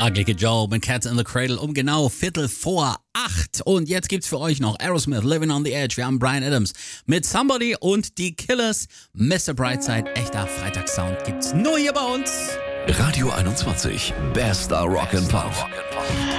Ugly Kid Joe mit Cats in the Cradle um genau 7:45. Und jetzt gibt's für euch noch Aerosmith, Living on the Edge. Wir haben Bryan Adams mit Somebody und die Killers. Mr. Brightside, echter Freitagssound gibt's nur hier bei uns. Radio 21, bester Rock and Pop.